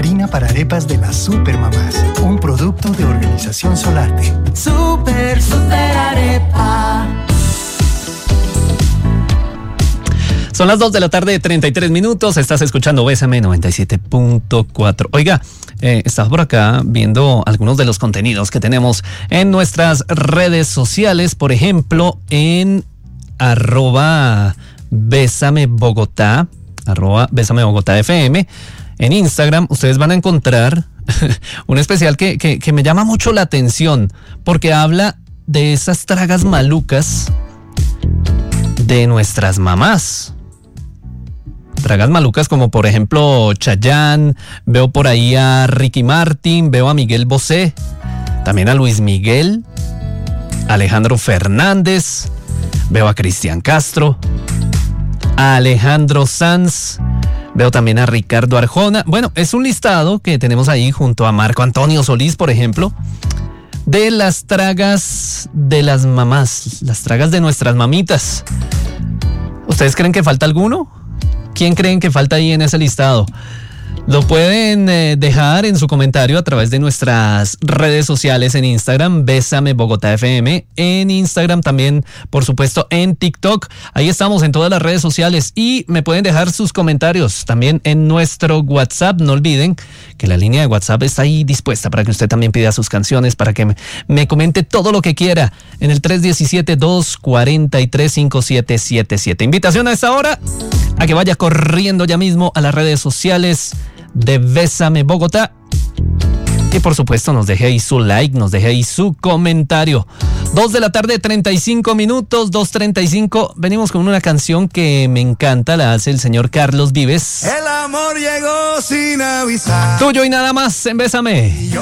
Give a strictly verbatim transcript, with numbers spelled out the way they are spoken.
harina para arepas de las Supermamás, un producto de Organización Solarte. Super, super arepa. Son las dos de la tarde, treinta y tres minutos. Estás escuchando Bésame noventa y siete punto cuatro. Oiga, eh, estás por acá viendo algunos de los contenidos que tenemos en nuestras redes sociales. Por ejemplo, en arroba Bésame Bogotá, arroba Bésame Bogotá F M. En Instagram ustedes van a encontrar un especial que, que, que me llama mucho la atención porque habla de esas tragas malucas de nuestras mamás. Tragas malucas como por ejemplo Chayanne, veo por ahí a Ricky Martin, veo a Miguel Bosé, también a Luis Miguel, Alejandro Fernández, veo a Cristian Castro, a Alejandro Sanz, veo también a Ricardo Arjona. Bueno, es un listado que tenemos ahí junto a Marco Antonio Solís, por ejemplo, de las tragas de las mamás, las tragas de nuestras mamitas. ¿Ustedes creen que falta alguno? ¿Quién creen que falta ahí en ese listado? Lo pueden eh, dejar en su comentario a través de nuestras redes sociales en Instagram, Bésame Bogotá F M, en Instagram también, por supuesto, en TikTok. Ahí estamos en todas las redes sociales y me pueden dejar sus comentarios también en nuestro WhatsApp. No olviden que la línea de WhatsApp está ahí dispuesta para que usted también pida sus canciones, para que me, me comente todo lo que quiera en el tres uno siete, dos cuatro tres, cinco siete siete siete. Invitación a esta hora a que vaya corriendo ya mismo a las redes sociales de Bésame Bogotá y por supuesto nos deje ahí su like, nos deje ahí su comentario. Dos de la tarde, treinta y cinco minutos, dos treinta y cinco. Venimos con una canción que me encanta, la hace el señor Carlos Vives. El amor llegó sin avisar. Tuyo y nada más en Bésame.